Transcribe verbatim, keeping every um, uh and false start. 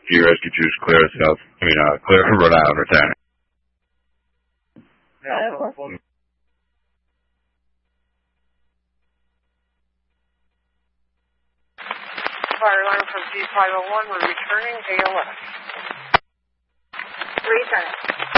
Key Rescue Juice, clear South. I mean, uh, clear Rhode Island, return. Yeah, of course. Fire line from G five oh one, we're returning A L S. Return.